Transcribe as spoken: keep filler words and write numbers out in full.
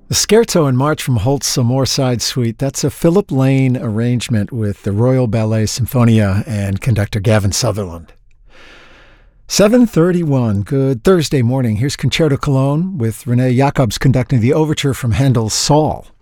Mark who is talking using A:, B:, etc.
A: The Scherzo in March from Holst's Moorside Suite, that's a Philip Lane arrangement with the Royal Ballet Symphonia and conductor Gavin Sutherland. seven thirty-one, good Thursday morning. Here's Concerto Cologne with Renee Jacobs conducting the overture from Handel's Saul.